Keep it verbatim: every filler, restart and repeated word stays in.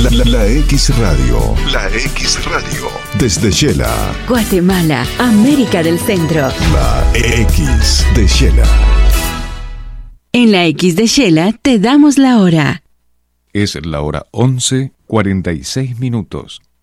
La, la, la X Radio. La X Radio. Desde Shela. Guatemala, América del Centro. La X de Shela. En la X de Shela te damos la hora. Es la hora once, cuarenta y seis minutos.